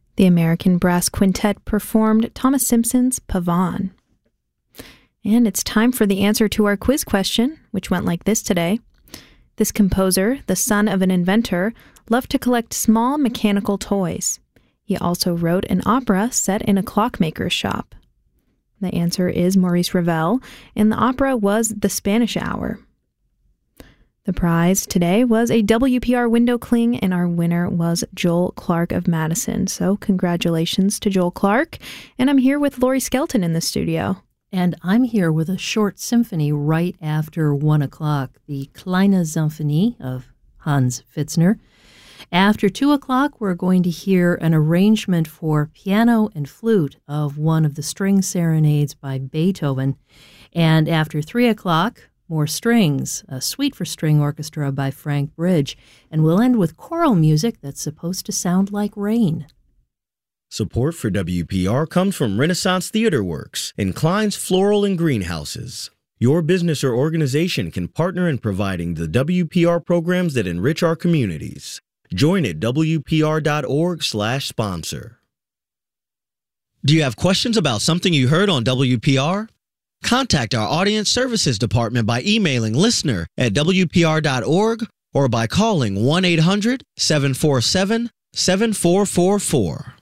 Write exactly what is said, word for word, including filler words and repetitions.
The American Brass Quintet performed Thomas Simpson's Pavane. And it's time for the answer to our quiz question, which went like this today. This composer, the son of an inventor, loved to collect small mechanical toys. He also wrote an opera set in a clockmaker's shop. The answer is Maurice Ravel, and the opera was The Spanish Hour. The prize today was a W P R window cling, and our winner was Joel Clark of Madison. So congratulations to Joel Clark. And I'm here with Lori Skelton in the studio. And I'm here with a short symphony right after one o'clock, the Kleine Symphonie of Hans Pfitzner. After two o'clock, we're going to hear an arrangement for piano and flute of one of the string serenades by Beethoven. And after three o'clock, more strings, a suite for string orchestra by Frank Bridge. And we'll end with choral music that's supposed to sound like rain. Support for W P R comes from Renaissance Theater Works and Klein's Floral and Greenhouses. Your business or organization can partner in providing the W P R programs that enrich our communities. Join at W P R dot org slash sponsor. Do you have questions about something you heard on W P R? Contact our Audience Services Department by emailing listener at W P R dot org or by calling one eight hundred seven four seven seven four four four.